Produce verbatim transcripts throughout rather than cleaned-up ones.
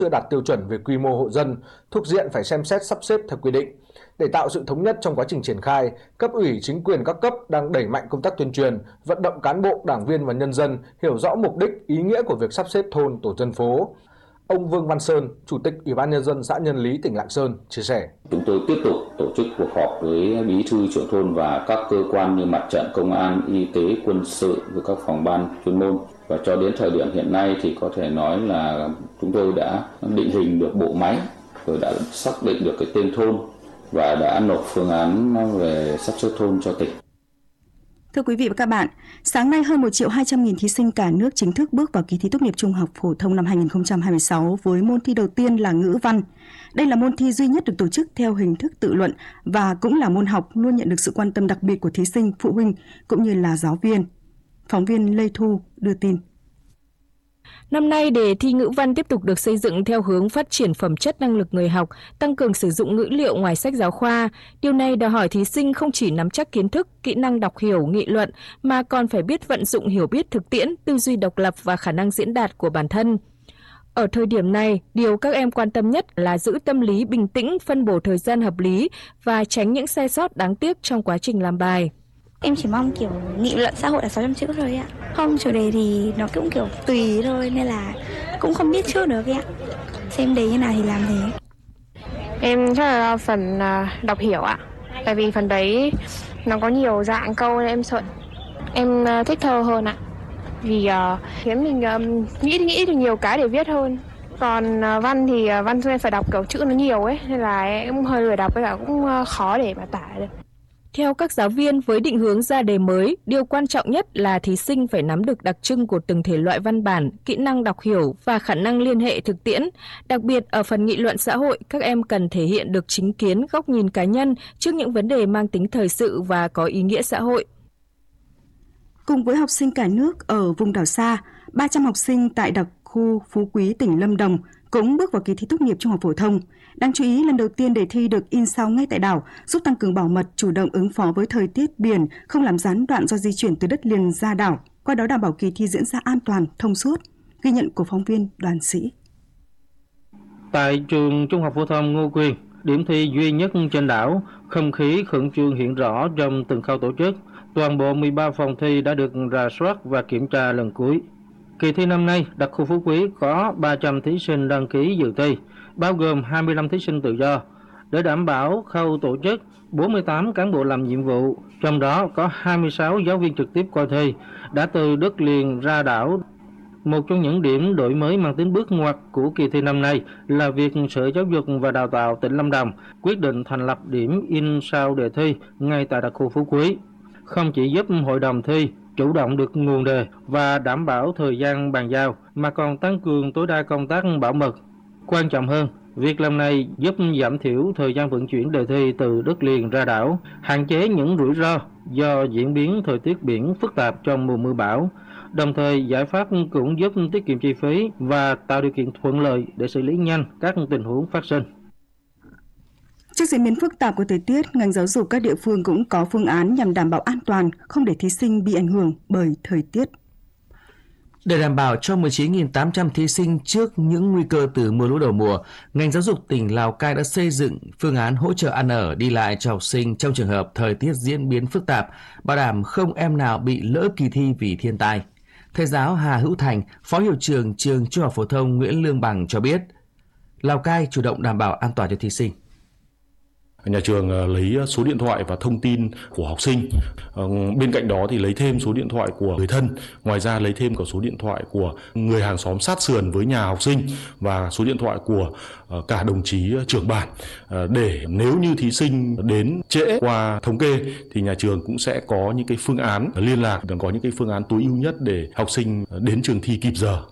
chưa đạt tiêu chuẩn về quy mô hộ dân, thuộc diện phải xem xét sắp xếp theo quy định. Để tạo sự thống nhất trong quá trình triển khai, cấp ủy chính quyền các cấp đang đẩy mạnh công tác tuyên truyền, vận động cán bộ, đảng viên và nhân dân hiểu rõ mục đích, ý nghĩa của việc sắp xếp thôn, tổ dân phố. Ông Vương Văn Sơn, Chủ tịch Ủy ban Nhân dân xã Nhân Lý, tỉnh Lạng Sơn, chia sẻ. Chúng tôi tiếp tục tổ chức cuộc họp với bí thư trưởng thôn và các cơ quan như mặt trận, công an, y tế, quân sự và các phòng ban chuyên môn. Và cho đến thời điểm hiện nay thì có thể nói là chúng tôi đã định hình được bộ máy, rồi đã xác định được cái tên thôn và đã nộp phương án về sắp xếp thôn cho tỉnh. Thưa quý vị và các bạn, sáng nay hơn một triệu hai trăm nghìn thí sinh cả nước chính thức bước vào kỳ thi tốt nghiệp trung học phổ thông năm hai nghìn không trăm hai mươi sáu với môn thi đầu tiên là ngữ văn. Đây là môn thi duy nhất được tổ chức theo hình thức tự luận và cũng là môn học luôn nhận được sự quan tâm đặc biệt của thí sinh, phụ huynh cũng như là giáo viên. Phóng viên Lê Thu đưa tin. Năm nay, đề thi ngữ văn tiếp tục được xây dựng theo hướng phát triển phẩm chất năng lực người học, tăng cường sử dụng ngữ liệu ngoài sách giáo khoa. Điều này đòi hỏi thí sinh không chỉ nắm chắc kiến thức, kỹ năng đọc hiểu, nghị luận, mà còn phải biết vận dụng hiểu biết thực tiễn, tư duy độc lập và khả năng diễn đạt của bản thân. Ở thời điểm này, điều các em quan tâm nhất là giữ tâm lý bình tĩnh, phân bổ thời gian hợp lý và tránh những sai sót đáng tiếc trong quá trình làm bài. Em chỉ mong kiểu nghị luận xã hội là sáu trăm chữ thôi ạ. Không, chủ đề thì nó cũng kiểu tùy thôi nên là cũng không biết trước được ạ. Xem đề như nào thì làm thế. Em chắc là phần đọc hiểu ạ. Tại vì phần đấy nó có nhiều dạng câu nên em sợ. Em thích thơ hơn ạ. Vì uh, khiến mình um, nghĩ nghĩ được nhiều cái để viết hơn. Còn uh, văn thì uh, văn em phải đọc kiểu chữ nó nhiều ấy nên là em cũng hơi lười đọc với cả cũng uh, khó để mà tả được. Theo các giáo viên, với định hướng ra đề mới, điều quan trọng nhất là thí sinh phải nắm được đặc trưng của từng thể loại văn bản, kỹ năng đọc hiểu và khả năng liên hệ thực tiễn. Đặc biệt, ở phần nghị luận xã hội, các em cần thể hiện được chính kiến, góc nhìn cá nhân trước những vấn đề mang tính thời sự và có ý nghĩa xã hội. Cùng với học sinh cả nước ở vùng đảo xa, ba trăm học sinh tại đặc khu Phú Quý, tỉnh Lâm Đồng cũng bước vào kỳ thi tốt nghiệp trung học phổ thông. Đáng chú ý, lần đầu tiên đề thi được in sao ngay tại đảo, giúp tăng cường bảo mật, chủ động ứng phó với thời tiết biển, không làm gián đoạn do di chuyển từ đất liền ra đảo, qua đó đảm bảo kỳ thi diễn ra an toàn, thông suốt. Ghi nhận của phóng viên Đoàn Sĩ. Tại trường Trung học phổ thông Ngô Quyền, điểm thi duy nhất trên đảo, không khí khẩn trương hiện rõ trong từng khâu tổ chức. Toàn bộ mười ba phòng thi đã được rà soát và kiểm tra lần cuối. Kỳ thi năm nay, đặc khu Phú Quý có ba trăm thí sinh đăng ký dự thi, bao gồm hai mươi lăm thí sinh tự do. Để đảm bảo khâu tổ chức, bốn mươi tám cán bộ làm nhiệm vụ, trong đó có hai mươi sáu giáo viên trực tiếp coi thi, đã từ đất liền ra đảo. Một trong những điểm đổi mới mang tính bước ngoặt của kỳ thi năm nay là việc Sở Giáo dục và Đào tạo tỉnh Lâm Đồng quyết định thành lập điểm in sao đề thi ngay tại đặc khu Phú Quý. Không chỉ giúp hội đồng thi chủ động được nguồn đề và đảm bảo thời gian bàn giao, mà còn tăng cường tối đa công tác bảo mật. Quan trọng hơn, việc làm này giúp giảm thiểu thời gian vận chuyển đề thi từ đất liền ra đảo, hạn chế những rủi ro do diễn biến thời tiết biển phức tạp trong mùa mưa bão. Đồng thời, giải pháp cũng giúp tiết kiệm chi phí và tạo điều kiện thuận lợi để xử lý nhanh các tình huống phát sinh. Trước diễn biến phức tạp của thời tiết, ngành giáo dục các địa phương cũng có phương án nhằm đảm bảo an toàn, không để thí sinh bị ảnh hưởng bởi thời tiết. Để đảm bảo cho mười chín nghìn tám trăm thí sinh trước những nguy cơ từ mưa lũ đầu mùa, ngành giáo dục tỉnh Lào Cai đã xây dựng phương án hỗ trợ ăn ở đi lại cho học sinh trong trường hợp thời tiết diễn biến phức tạp, bảo đảm không em nào bị lỡ kỳ thi vì thiên tai. Thầy giáo Hà Hữu Thành, Phó Hiệu trưởng trường Trung học phổ thông Nguyễn Lương Bằng cho biết, Lào Cai chủ động đảm bảo an toàn cho thí sinh. Nhà trường lấy số điện thoại và thông tin của học sinh. Bên cạnh đó thì lấy thêm số điện thoại của người thân. Ngoài ra lấy thêm cả số điện thoại của người hàng xóm sát sườn với nhà học sinh và số điện thoại của cả đồng chí trưởng bản. Để nếu như thí sinh đến trễ qua thống kê thì nhà trường cũng sẽ có những cái phương án liên lạc, có những cái phương án tối ưu nhất để học sinh đến trường thi kịp giờ.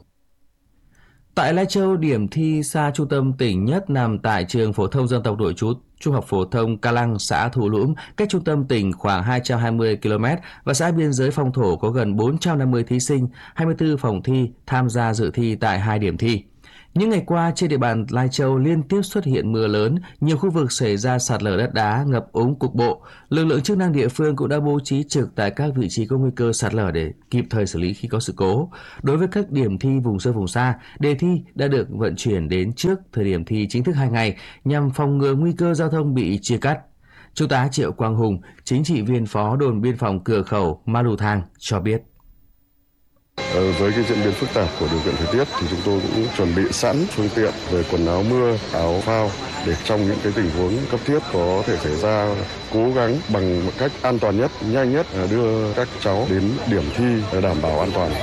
Tại Lai Châu, điểm thi xa trung tâm tỉnh nhất nằm tại trường phổ thông dân tộc nội trú Trung học phổ thông Ca Lăng, xã Thủ Lũng, cách trung tâm tỉnh khoảng hai trăm hai mươi ki lô mét và xã biên giới Phong Thổ có gần bốn trăm năm mươi thí sinh, hai mươi tư phòng thi tham gia dự thi tại hai điểm thi. Những ngày qua trên địa bàn Lai Châu liên tiếp xuất hiện mưa lớn, nhiều khu vực xảy ra sạt lở đất đá, ngập úng cục bộ. Lực lượng chức năng địa phương cũng đã bố trí trực tại các vị trí có nguy cơ sạt lở để kịp thời xử lý khi có sự cố. Đối với các điểm thi vùng sâu vùng xa, đề thi đã được vận chuyển đến trước thời điểm thi chính thức hai ngày nhằm phòng ngừa nguy cơ giao thông bị chia cắt. Trung tá Triệu Quang Hùng, chính trị viên phó đồn biên phòng cửa khẩu Ma Lù Thàng cho biết. Với cái diễn biến phức tạp của điều kiện thời tiết thì chúng tôi cũng chuẩn bị sẵn phương tiện về quần áo mưa, áo phao để trong những cái tình huống cấp thiết có thể xảy ra cố gắng bằng một cách an toàn nhất, nhanh nhất đưa các cháu đến điểm thi để đảm bảo an toàn.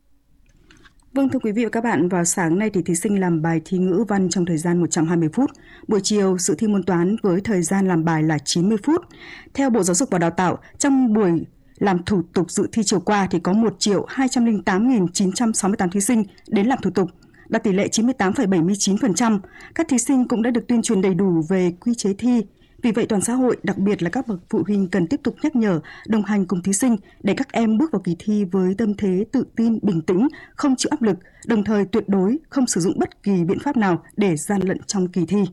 Vâng, thưa quý vị và các bạn, vào sáng nay thì thí sinh làm bài thi ngữ văn trong thời gian một trăm hai mươi phút. Buổi chiều, dự thi môn toán với thời gian làm bài là chín mươi phút. Theo Bộ Giáo dục và Đào tạo, trong buổi làm thủ tục dự thi chiều qua thì có một triệu hai trăm lẻ tám nghìn chín trăm sáu mươi tám thí sinh đến làm thủ tục, đạt tỷ lệ chín mươi tám phẩy bảy mươi chín phần trăm. Các thí sinh cũng đã được tuyên truyền đầy đủ về quy chế thi. Vì vậy, toàn xã hội, đặc biệt là các bậc phụ huynh cần tiếp tục nhắc nhở, đồng hành cùng thí sinh để các em bước vào kỳ thi với tâm thế tự tin, bình tĩnh, không chịu áp lực, đồng thời tuyệt đối không sử dụng bất kỳ biện pháp nào để gian lận trong kỳ thi.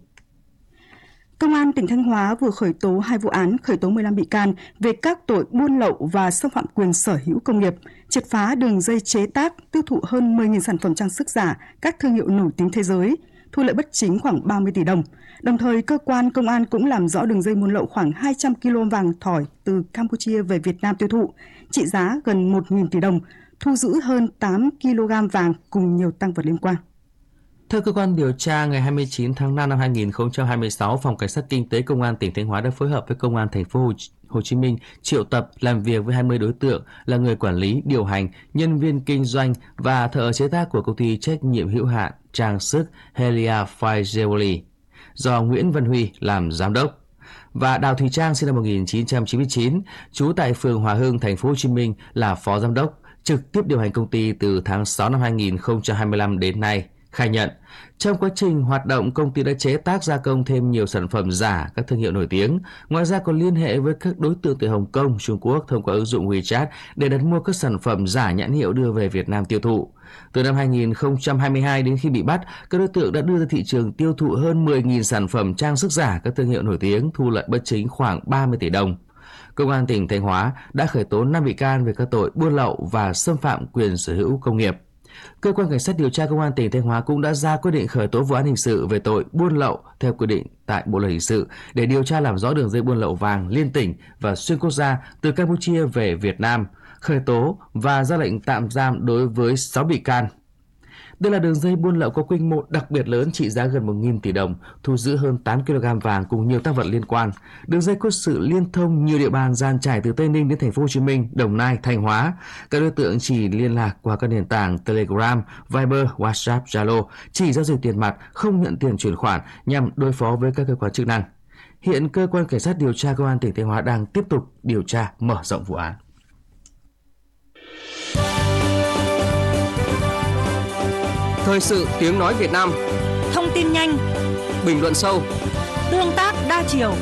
Công an tỉnh Thanh Hóa vừa khởi tố hai vụ án, khởi tố mười lăm bị can về các tội buôn lậu và xâm phạm quyền sở hữu công nghiệp, triệt phá đường dây chế tác, tiêu thụ hơn mười nghìn sản phẩm trang sức giả, các thương hiệu nổi tiếng thế giới, thu lợi bất chính khoảng ba mươi tỷ đồng. Đồng thời, cơ quan công an cũng làm rõ đường dây buôn lậu khoảng hai trăm ki lô gam vàng thỏi từ Campuchia về Việt Nam tiêu thụ, trị giá gần một nghìn tỷ đồng, thu giữ hơn tám ki lô gam vàng cùng nhiều tang vật liên quan. Theo cơ quan điều tra, ngày hai mươi chín tháng năm năm hai nghìn không trăm hai mươi sáu, Phòng Cảnh sát Kinh tế Công an tỉnh Thanh Hóa đã phối hợp với Công an thành phố Hồ Chí Minh triệu tập làm việc với hai mươi đối tượng là người quản lý, điều hành, nhân viên kinh doanh và thợ chế tác của công ty trách nhiệm hữu hạn trang sức Helia Fine Jewelry do Nguyễn Văn Huy làm giám đốc và Đào Thùy Trang sinh năm một nghìn chín trăm chín mươi chín, trú tại phường Hòa Hưng, thành phố Hồ Chí Minh là phó giám đốc, trực tiếp điều hành công ty từ tháng sáu năm hai nghìn không trăm hai mươi lăm đến nay. Khai nhận, trong quá trình hoạt động, công ty đã chế tác gia công thêm nhiều sản phẩm giả, các thương hiệu nổi tiếng. Ngoài ra còn liên hệ với các đối tượng từ Hồng Kông, Trung Quốc thông qua ứng dụng WeChat để đặt mua các sản phẩm giả nhãn hiệu đưa về Việt Nam tiêu thụ. Từ năm hai nghìn không trăm hai mươi hai đến khi bị bắt, các đối tượng đã đưa ra thị trường tiêu thụ hơn mười nghìn sản phẩm trang sức giả, các thương hiệu nổi tiếng, thu lợi bất chính khoảng ba mươi tỷ đồng. Công an tỉnh Thanh Hóa đã khởi tố năm bị can về các tội buôn lậu và xâm phạm quyền sở hữu công nghiệp. Cơ quan Cảnh sát điều tra Công an tỉnh Thanh Hóa cũng đã ra quyết định khởi tố vụ án hình sự về tội buôn lậu theo quy định tại Bộ luật hình sự để điều tra làm rõ đường dây buôn lậu vàng liên tỉnh và xuyên quốc gia từ Campuchia về Việt Nam, khởi tố và ra lệnh tạm giam đối với sáu bị can. Đây là đường dây buôn lậu có quy mô đặc biệt lớn, trị giá gần một nghìn tỷ đồng, thu giữ hơn tám ki lô gam vàng cùng nhiều tang vật liên quan. Đường dây có sự liên thông nhiều địa bàn dàn trải từ Tây Ninh đến thành phố Hồ Chí Minh, Đồng Nai, Thanh Hóa. Các đối tượng chỉ liên lạc qua các nền tảng Telegram, Viber, WhatsApp, Zalo, chỉ giao dịch tiền mặt, không nhận tiền chuyển khoản nhằm đối phó với các cơ quan chức năng. Hiện cơ quan Cảnh sát điều tra Công an tỉnh Thanh Hóa đang tiếp tục điều tra mở rộng vụ án. Thời sự tiếng nói Việt Nam. Thông tin nhanh, bình luận sâu, tương tác đa chiều.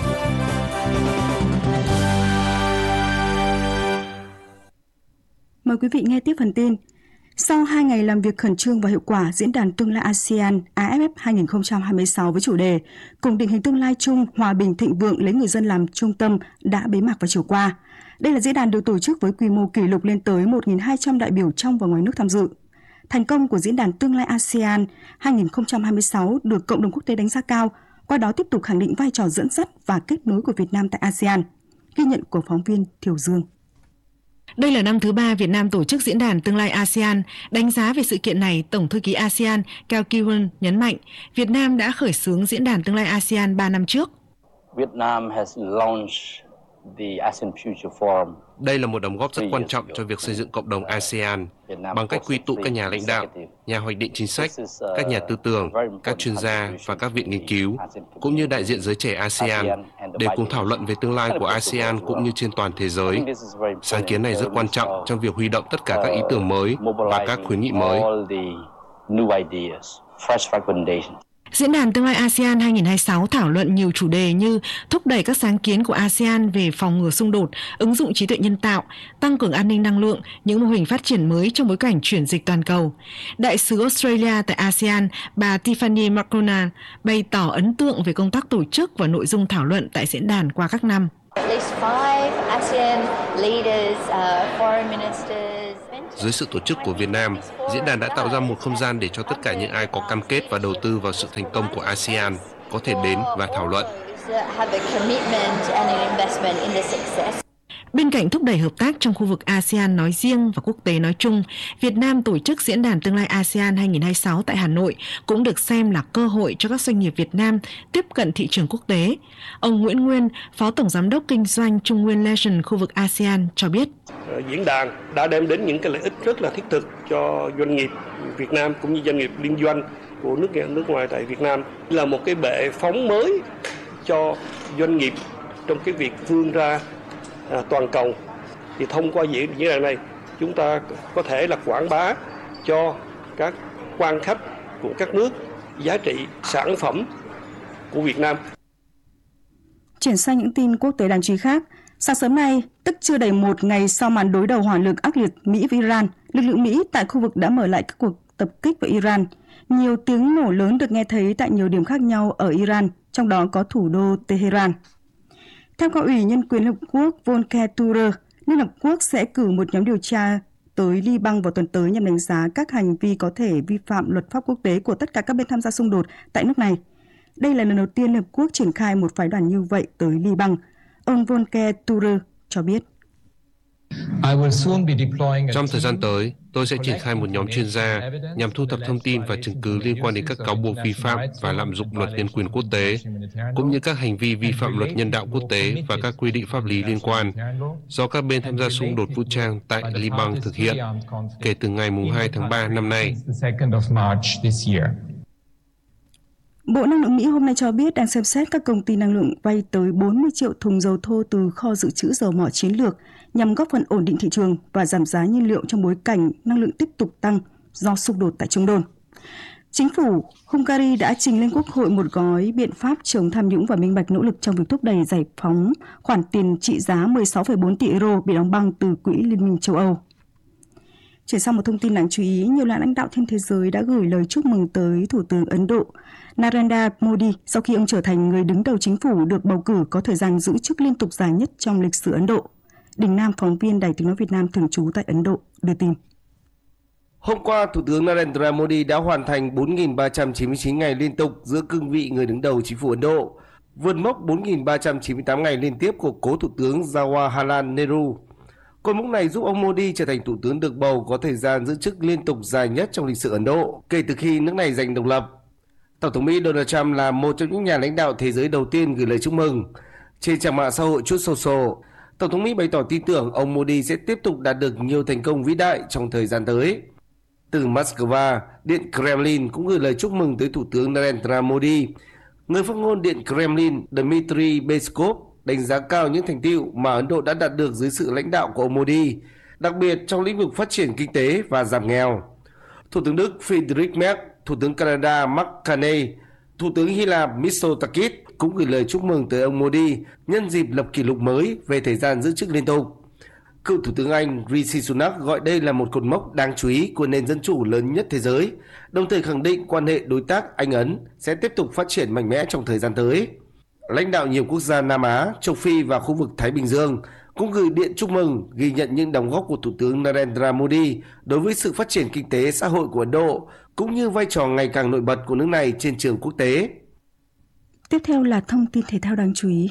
Mời quý vị nghe tiếp phần tin. Sau hai ngày làm việc khẩn trương và hiệu quả, Diễn đàn Tương lai a sê an a ép ép hai không hai sáu với chủ đề Cùng định hình tương lai chung, hòa bình thịnh vượng lấy người dân làm trung tâm đã bế mạc vào chiều qua. Đây là diễn đàn được tổ chức với quy mô kỷ lục lên tới một nghìn hai trăm đại biểu trong và ngoài nước tham dự. Thành công của Diễn đàn Tương lai a sê an hai không hai sáu được cộng đồng quốc tế đánh giá cao, qua đó tiếp tục khẳng định vai trò dẫn dắt và kết nối của Việt Nam tại a sê an. Ghi nhận của phóng viên Thiều Dương. Đây là năm thứ ba Việt Nam tổ chức Diễn đàn Tương lai a sê an. Đánh giá về sự kiện này, Tổng thư ký a sê an Cao Ki-won nhấn mạnh Việt Nam đã khởi xướng Diễn đàn Tương lai a sê an ba năm trước. Vietnam has launched the a sê an Future Forum. Đây là một đóng góp rất quan trọng cho việc xây dựng cộng đồng a sê an bằng cách quy tụ các nhà lãnh đạo, nhà hoạch định chính sách, các nhà tư tưởng, các chuyên gia và các viện nghiên cứu, cũng như đại diện giới trẻ a sê an để cùng thảo luận về tương lai của a sê an cũng như trên toàn thế giới. Sáng kiến này rất quan trọng trong việc huy động tất cả các ý tưởng mới và các khuyến nghị mới. Diễn đàn Tương lai a sê an hai không hai sáu thảo luận nhiều chủ đề như thúc đẩy các sáng kiến của a sê an về phòng ngừa xung đột, ứng dụng trí tuệ nhân tạo, tăng cường an ninh năng lượng, những mô hình phát triển mới trong bối cảnh chuyển dịch toàn cầu. Đại sứ Australia tại a sê an, bà Tiffany McConnell, bày tỏ ấn tượng về công tác tổ chức và nội dung thảo luận tại diễn đàn qua các năm. Dưới sự tổ chức của Việt Nam, diễn đàn đã tạo ra một không gian để cho tất cả những ai có cam kết và đầu tư vào sự thành công của a sê an có thể đến và thảo luận. Bên cạnh thúc đẩy hợp tác trong khu vực a sê an nói riêng và quốc tế nói chung, Việt Nam tổ chức diễn đàn Tương lai a sê an hai không hai sáu tại Hà Nội cũng được xem là cơ hội cho các doanh nghiệp Việt Nam tiếp cận thị trường quốc tế. Ông Nguyễn Nguyên, Phó Tổng Giám đốc Kinh doanh Trung Nguyên Legend khu vực a sê an cho biết. Diễn đàn đã đem đến những cái lợi ích rất là thiết thực cho doanh nghiệp Việt Nam cũng như doanh nghiệp liên doanh của nước nước ngoài tại Việt Nam, là một cái bệ phóng mới cho doanh nghiệp trong cái việc vươn ra À, toàn cầu. Thì thông qua diễn diễn đàn này, chúng ta có thể là quảng bá cho các quan khách của các nước giá trị sản phẩm của Việt Nam. Chuyển sang những tin quốc tế đáng chú ý khác, sáng sớm nay, tức chưa đầy một ngày sau màn đối đầu hỏa lực ác liệt Mỹ với Iran, lực lượng Mỹ tại khu vực đã mở lại các cuộc tập kích vào Iran. Nhiều tiếng nổ lớn được nghe thấy tại nhiều điểm khác nhau ở Iran, trong đó có thủ đô Tehran. Theo Cao ủy Nhân quyền Liên Hợp Quốc Volker Turk, Liên Hợp Quốc sẽ cử một nhóm điều tra tới Liban vào tuần tới nhằm đánh giá các hành vi có thể vi phạm luật pháp quốc tế của tất cả các bên tham gia xung đột tại nước này. Đây là lần đầu tiên Liên Hợp Quốc triển khai một phái đoàn như vậy tới Liban. Ông Volker Turk cho biết. Trong thời gian tới, tôi sẽ triển khai một nhóm chuyên gia nhằm thu thập thông tin và chứng cứ liên quan đến các cáo buộc vi phạm và lạm dụng luật nhân quyền quốc tế, cũng như các hành vi vi phạm luật nhân đạo quốc tế và các quy định pháp lý liên quan do các bên tham gia xung đột vũ trang tại Liban thực hiện kể từ ngày hai tháng ba năm nay. Bộ Năng lượng Mỹ hôm nay cho biết đang xem xét các công ty năng lượng vay tới bốn mươi triệu thùng dầu thô từ kho dự trữ dầu mỏ chiến lược nhằm góp phần ổn định thị trường và giảm giá nhiên liệu trong bối cảnh năng lượng tiếp tục tăng do xung đột tại Trung Đông. Chính phủ Hungary đã trình lên Quốc hội một gói biện pháp chống tham nhũng và minh bạch nỗ lực trong việc thúc đẩy giải phóng khoản tiền trị giá mười sáu phẩy bốn tỷ euro bị đóng băng từ Quỹ Liên minh châu Âu. Chuyển sang một thông tin đáng chú ý, nhiều lãnh đạo trên thế giới đã gửi lời chúc mừng tới Thủ tướng Ấn Độ Narendra Modi sau khi ông trở thành người đứng đầu chính phủ được bầu cử có thời gian giữ chức liên tục dài nhất trong lịch sử Ấn Độ. Đình Nam, phóng viên Đài Tiếng nói Việt Nam thường trú tại Ấn Độ, đưa tin. Hôm qua, Thủ tướng Narendra Modi đã hoàn thành bốn nghìn ba trăm chín mươi chín ngày liên tục giữ cương vị người đứng đầu chính phủ Ấn Độ, vượt mốc bốn nghìn ba trăm chín mươi tám ngày liên tiếp của cố Thủ tướng Jawaharlal Nehru. Cột mốc này giúp ông Modi trở thành thủ tướng được bầu có thời gian giữ chức liên tục dài nhất trong lịch sử Ấn Độ kể từ khi nước này giành độc lập. Tổng thống Mỹ Donald Trump là một trong những nhà lãnh đạo thế giới đầu tiên gửi lời chúc mừng. Trên trang mạng xã hội Truth Social, Tổng thống Mỹ bày tỏ tin tưởng ông Modi sẽ tiếp tục đạt được nhiều thành công vĩ đại trong thời gian tới. Từ Moscow, Điện Kremlin cũng gửi lời chúc mừng tới Thủ tướng Narendra Modi. Người phát ngôn Điện Kremlin Dmitry Peskov đánh giá cao những thành tựu mà Ấn Độ đã đạt được dưới sự lãnh đạo của ông Modi, đặc biệt trong lĩnh vực phát triển kinh tế và giảm nghèo. Thủ tướng Đức Friedrich Merz, Thủ tướng Canada Mark Carney, Thủ tướng Hy Lạp Mitsotakis cũng gửi lời chúc mừng tới ông Modi nhân dịp lập kỷ lục mới về thời gian giữ chức liên tục. Cựu Thủ tướng Anh Rishi Sunak gọi đây là một cột mốc đáng chú ý của nền dân chủ lớn nhất thế giới, đồng thời khẳng định quan hệ đối tác Anh-Ấn sẽ tiếp tục phát triển mạnh mẽ trong thời gian tới. Lãnh đạo nhiều quốc gia Nam Á, châu Phi và khu vực Thái Bình Dương cũng gửi điện chúc mừng ghi nhận những đóng góp của Thủ tướng Narendra Modi đối với sự phát triển kinh tế xã hội của Ấn Độ, cũng như vai trò ngày càng nổi bật của nước này trên trường quốc tế. Tiếp theo là thông tin thể thao đáng chú ý.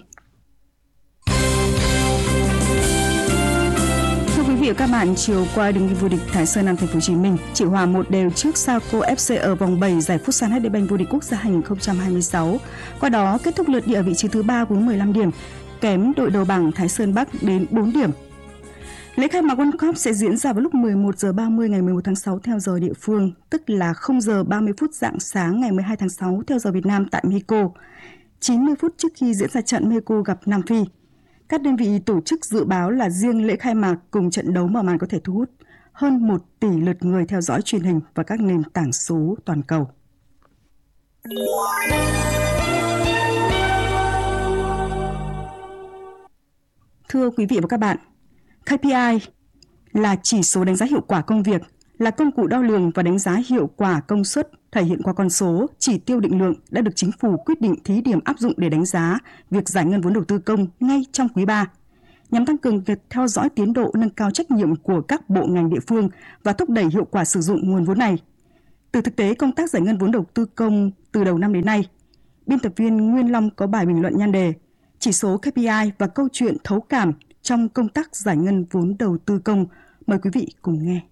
Thưa quý vị và các bạn, chiều qua đường vô địch Thái Sơn Nam Thành phố Hồ Chí Minh chỉ hòa một đều trước Saco ép xê ở vòng bảy giải Futsal hát đê Bank vô địch quốc gia hai không hai sáu. Qua đó kết thúc lượt đi ở vị trí thứ ba với mười lăm điểm, kém đội đầu bảng Thái Sơn Bắc đến bốn điểm. Lễ khai mạc World Cup sẽ diễn ra vào lúc mười một giờ ba mươi ngày mười một tháng sáu theo giờ địa phương, tức là không giờ ba mươi phút rạng sáng ngày mười hai tháng sáu theo giờ Việt Nam tại Mexico, chín mươi phút trước khi diễn ra trận Mexico gặp Nam Phi. Các đơn vị tổ chức dự báo là riêng lễ khai mạc cùng trận đấu mở màn có thể thu hút hơn một tỷ lượt người theo dõi truyền hình và các nền tảng số toàn cầu. Thưa quý vị và các bạn, ca pê i là chỉ số đánh giá hiệu quả công việc, là công cụ đo lường và đánh giá hiệu quả công suất thể hiện qua con số, chỉ tiêu định lượng đã được chính phủ quyết định thí điểm áp dụng để đánh giá việc giải ngân vốn đầu tư công ngay trong quý ba, nhằm tăng cường việc theo dõi tiến độ, nâng cao trách nhiệm của các bộ ngành địa phương và thúc đẩy hiệu quả sử dụng nguồn vốn này. Từ thực tế công tác giải ngân vốn đầu tư công từ đầu năm đến nay, biên tập viên Nguyên Long có bài bình luận nhan đề chỉ số ca pê i và câu chuyện thấu cảm trong công tác giải ngân vốn đầu tư công. Mời quý vị cùng nghe.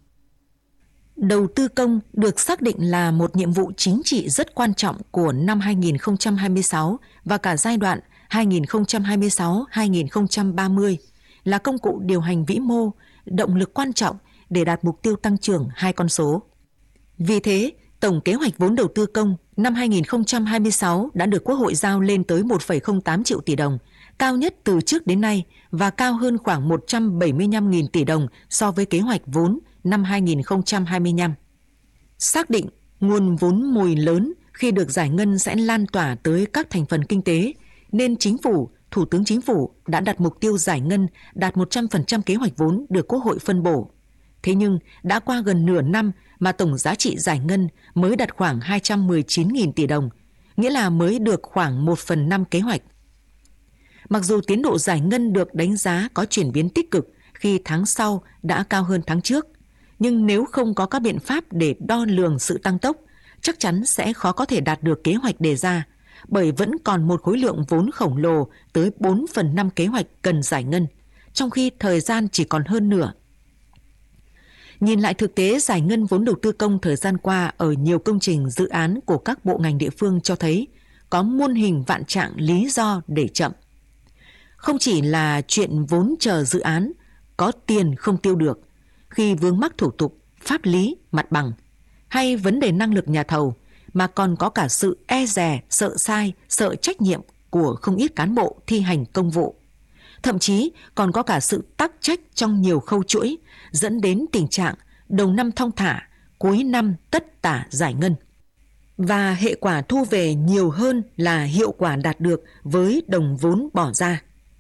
Đầu tư công được xác định là một nhiệm vụ chính trị rất quan trọng của năm hai nghìn không trăm hai mươi sáu và cả giai đoạn hai nghìn không trăm hai mươi sáu đến hai nghìn không trăm ba mươi, là công cụ điều hành vĩ mô, động lực quan trọng để đạt mục tiêu tăng trưởng hai con số. Vì thế, tổng kế hoạch vốn đầu tư công năm hai nghìn không trăm hai mươi sáu đã được Quốc hội giao lên tới một phẩy không tám triệu tỷ đồng, cao nhất từ trước đến nay và cao hơn khoảng một trăm bảy mươi lăm nghìn tỷ đồng so với kế hoạch vốn năm hai nghìn không trăm hai mươi lăm. Xác định nguồn vốn mồi lớn khi được giải ngân sẽ lan tỏa tới các thành phần kinh tế, nên Chính phủ, Thủ tướng Chính phủ đã đặt mục tiêu giải ngân đạt một trăm phần trăm kế hoạch vốn được Quốc hội phân bổ. Thế nhưng, đã qua gần nửa năm mà tổng giá trị giải ngân mới đạt khoảng hai trăm mười chín nghìn tỷ đồng, nghĩa là mới được khoảng một phần năm kế hoạch. Mặc dù tiến độ giải ngân được đánh giá có chuyển biến tích cực khi tháng sau đã cao hơn tháng trước, nhưng nếu không có các biện pháp để đo lường sự tăng tốc, chắc chắn sẽ khó có thể đạt được kế hoạch đề ra, bởi vẫn còn một khối lượng vốn khổng lồ tới bốn phần năm kế hoạch cần giải ngân, trong khi thời gian chỉ còn hơn nửa. Nhìn lại thực tế giải ngân vốn đầu tư công thời gian qua ở nhiều công trình dự án của các bộ ngành địa phương cho thấy có muôn hình vạn trạng lý do để chậm. Không chỉ là chuyện vốn chờ dự án, có tiền không tiêu được, khi vướng mắc thủ tục, pháp lý, mặt bằng, hay vấn đề năng lực nhà thầu, mà còn có cả sự e dè, sợ sai, sợ trách nhiệm của không ít cán bộ thi hành công vụ. Thậm chí còn có cả sự tắc trách trong nhiều khâu chuỗi, dẫn đến tình trạng đầu năm thong thả, cuối năm tất tả giải ngân. Và hệ quả thu về nhiều hơn là hiệu quả đạt được với đồng vốn bỏ ra.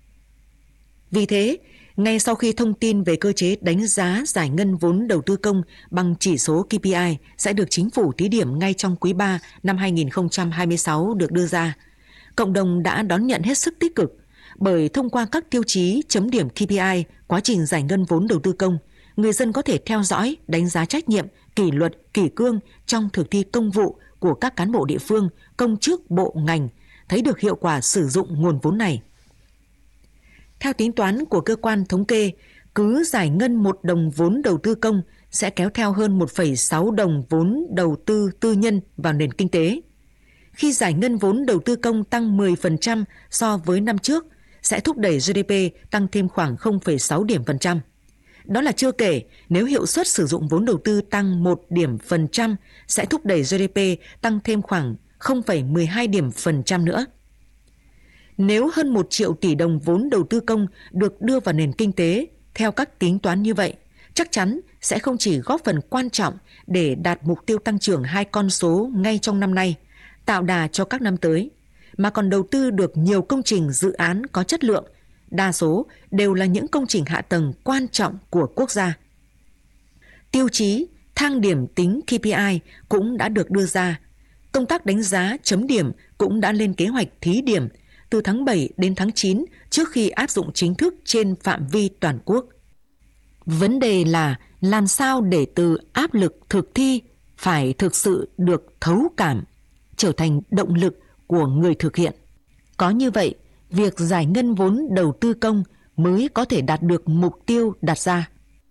Vì thế, ngay sau khi thông tin về cơ chế đánh giá giải ngân vốn đầu tư công bằng chỉ số ca pê i sẽ được Chính phủ thí điểm ngay trong quý ba năm hai nghìn không trăm hai mươi sáu được đưa ra, cộng đồng đã đón nhận hết sức tích cực, bởi thông qua các tiêu chí chấm điểm ca pê i quá trình giải ngân vốn đầu tư công, người dân có thể theo dõi, đánh giá trách nhiệm, kỷ luật, kỷ cương trong thực thi công vụ của các cán bộ địa phương, công chức, bộ ngành, thấy được hiệu quả sử dụng nguồn vốn này. Theo tính toán của cơ quan thống kê, cứ giải ngân một đồng vốn đầu tư công sẽ kéo theo hơn một phẩy sáu đồng vốn đầu tư tư nhân vào nền kinh tế. Khi giải ngân vốn đầu tư công tăng mười phần trăm so với năm trước, sẽ thúc đẩy giê đê pê tăng thêm khoảng không phẩy sáu điểm phần trăm. Đó là chưa kể, nếu hiệu suất sử dụng vốn đầu tư tăng một điểm phần trăm, sẽ thúc đẩy giê đê pê tăng thêm khoảng không phẩy mười hai điểm phần trăm nữa. Nếu hơn một triệu tỷ đồng vốn đầu tư công được đưa vào nền kinh tế theo các tính toán như vậy, chắc chắn sẽ không chỉ góp phần quan trọng để đạt mục tiêu tăng trưởng hai con số ngay trong năm nay, tạo đà cho các năm tới, mà còn đầu tư được nhiều công trình dự án có chất lượng, đa số đều là những công trình hạ tầng quan trọng của quốc gia. Tiêu chí thang điểm tính ca pê i cũng đã được đưa ra. Công tác đánh giá chấm điểm cũng đã lên kế hoạch thí điểm từ tháng bảy đến tháng chín trước khi áp dụng chính thức trên phạm vi toàn quốc. Vấn đề là làm sao để từ áp lực thực thi phải thực sự được thấu cảm, trở thành động lực của người thực hiện. Có như vậy, việc giải ngân vốn đầu tư công mới có thể đạt được mục tiêu đặt ra.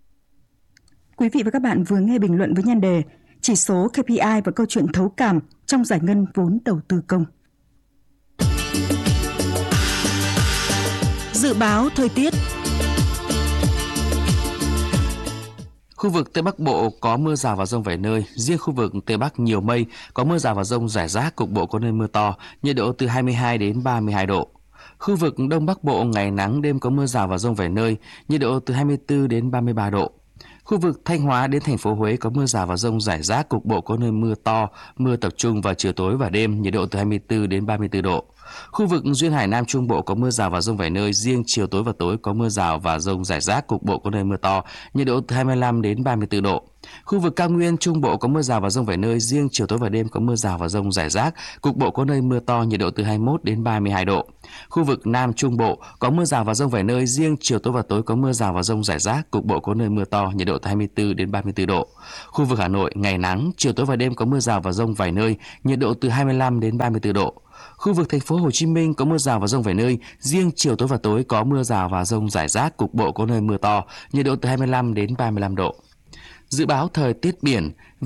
Quý vị và các bạn vừa nghe bình luận với nhan đề chỉ số ca pê i và câu chuyện thấu cảm trong giải ngân vốn đầu tư công. Dự báo thời tiết. Khu vực Tây Bắc Bộ có mưa rào và dông vài nơi, riêng khu vực Tây Bắc nhiều mây, có mưa rào và dông rải rác, cục bộ có nơi mưa to, nhiệt độ từ hai mươi hai đến ba mươi hai độ. Khu vực Đông Bắc Bộ ngày nắng, đêm có mưa rào và dông vài nơi, nhiệt độ từ hai mươi tư đến ba mươi ba độ. Khu vực Thanh Hóa đến thành phố Huế có mưa rào và dông rải rác, cục bộ có nơi mưa to, mưa tập trung vào chiều tối và đêm, nhiệt độ từ hai mươi tư đến ba mươi tư độ. Khu vực duyên hải Nam Trung Bộ có mưa rào và dông vài nơi, riêng chiều tối và tối có mưa rào và dông rải rác, cục bộ có nơi mưa to, nhiệt độ từ hai mươi lăm đến ba mươi tư độ. Khu vực Cao Nguyên Trung Bộ có mưa rào và dông vài nơi, riêng chiều tối và đêm có mưa rào và dông rải rác, cục bộ có nơi mưa to, nhiệt độ từ hai mươi mốt đến ba mươi hai độ. Khu vực Nam Trung Bộ có mưa rào và dông vài nơi, riêng chiều tối và tối có mưa rào và dông rải rác, cục bộ có nơi mưa to, nhiệt độ từ hai mươi tư đến ba mươi tư độ. Khu vực Hà Nội ngày nắng, chiều tối và đêm có mưa rào và dông vài nơi, nhiệt độ từ hai mươi lăm đến ba mươi tư độ. Khu vực thành phố Hồ Chí Minh có mưa rào và dông vài nơi, riêng chiều tối và tối có mưa rào và dông rải rác, cục bộ có nơi mưa to, nhiệt độ từ hai mươi lăm đến ba mươi lăm độ. Dự báo thời tiết biển.